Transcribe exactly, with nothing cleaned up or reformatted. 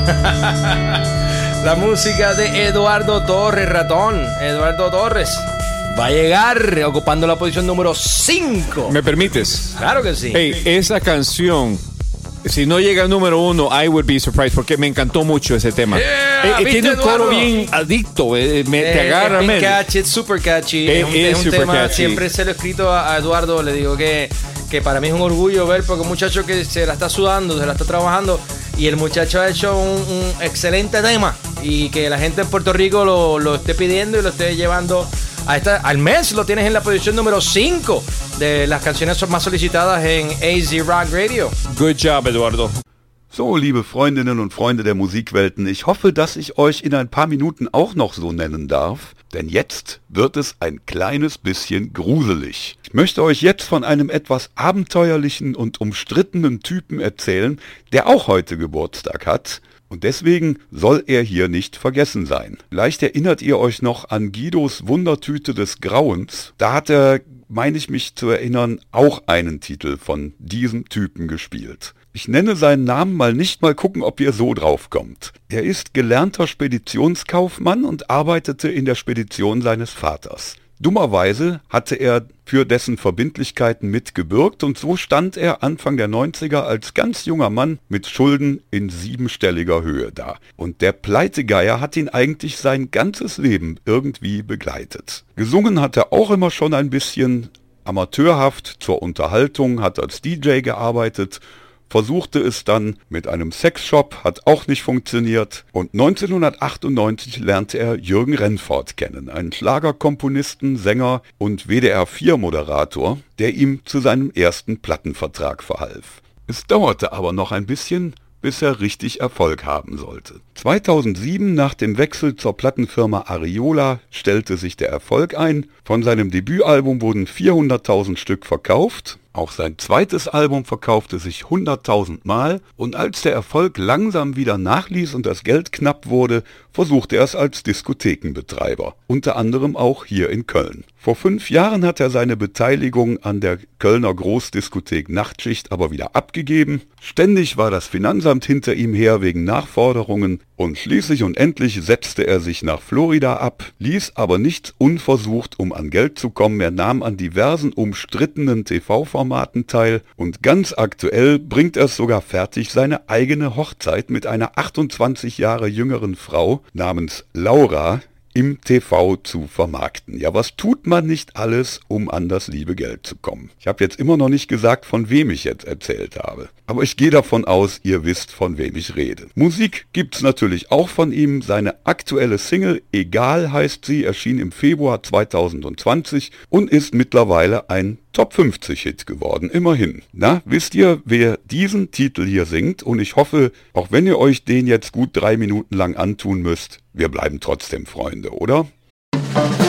La música de Eduardo Torres, ratón. Eduardo Torres va a llegar ocupando la posición número cinco. ¿Me permites? Claro que sí. Hey, esa canción, si no llega al número uno, I would be surprised, porque me encantó mucho ese tema. Yeah, eh, eh, tiene un Eduardo? coro bien adicto, eh, me, Eh, te agarra, es bien man. catchy, es super catchy. Eh, es un, es es un super tema, catchy. siempre se lo he escrito a, a Eduardo, le digo que, que para mí es un orgullo ver, porque un muchacho que se la está sudando, se la está trabajando, y el muchacho ha hecho un, un excelente tema, y que la gente en Puerto Rico lo, lo esté pidiendo y lo esté llevando a esta, al mes. Lo tienes en la posición número cinco de las canciones más solicitadas en A Z Rock Radio. Good job, Eduardo. So, liebe Freundinnen und Freunde der Musikwelten, ich hoffe, dass ich euch in ein paar Minuten auch noch so nennen darf, denn jetzt wird es ein kleines bisschen gruselig. Ich möchte euch jetzt von einem etwas abenteuerlichen und umstrittenen Typen erzählen, der auch heute Geburtstag hat. Und deswegen soll er hier nicht vergessen sein. Vielleicht erinnert ihr euch noch an Guidos Wundertüte des Grauens. Da hat er, meine ich mich zu erinnern, auch einen Titel von diesem Typen gespielt. Ich nenne seinen Namen mal nicht, mal gucken, ob ihr so drauf kommt. Er ist gelernter Speditionskaufmann und arbeitete in der Spedition seines Vaters. Dummerweise hatte er für dessen Verbindlichkeiten mitgebürgt und so stand er Anfang der neunziger als ganz junger Mann mit Schulden in siebenstelliger Höhe da. Und der Pleitegeier hat ihn eigentlich sein ganzes Leben irgendwie begleitet. Gesungen hat er auch immer schon ein bisschen, amateurhaft zur Unterhaltung, hat als D J gearbeitet, versuchte es dann mit einem Sexshop, hat auch nicht funktioniert. Und neunzehnhundertachtundneunzig lernte er Jürgen Rennfort kennen, einen Schlagerkomponisten, Sänger und W D R vier Moderator, der ihm zu seinem ersten Plattenvertrag verhalf. Es dauerte aber noch ein bisschen, bis er richtig Erfolg haben sollte. zweitausendsieben, nach dem Wechsel zur Plattenfirma Ariola, stellte sich der Erfolg ein. Von seinem Debütalbum wurden vierhunderttausend Stück verkauft. Auch sein zweites Album verkaufte sich hunderttausend Mal und als der Erfolg langsam wieder nachließ und das Geld knapp wurde, versuchte er es als Diskothekenbetreiber, unter anderem auch hier in Köln. Vor fünf Jahren hat er seine Beteiligung an der Kölner Großdiskothek Nachtschicht aber wieder abgegeben. Ständig war das Finanzamt hinter ihm her wegen Nachforderungen und schließlich und endlich setzte er sich nach Florida ab, ließ aber nichts unversucht, um an Geld zu kommen. Er nahm an diversen umstrittenen T V-Formaten teil und ganz aktuell bringt er es sogar fertig, seine eigene Hochzeit mit einer achtundzwanzig Jahre jüngeren Frau namens Laura im T V zu vermarkten. Ja, was tut man nicht alles, um an das liebe Geld zu kommen? Ich habe jetzt immer noch nicht gesagt, von wem ich jetzt erzählt habe. Aber ich gehe davon aus, ihr wisst, von wem ich rede. Musik gibt's natürlich auch von ihm. Seine aktuelle Single Egal heißt sie, erschien im Februar zweitausendzwanzig und ist mittlerweile ein Top fünfzig Hit geworden, immerhin. Na, wisst ihr, wer diesen Titel hier singt? Und ich hoffe, auch wenn ihr euch den jetzt gut drei Minuten lang antun müsst, wir bleiben trotzdem Freunde, oder?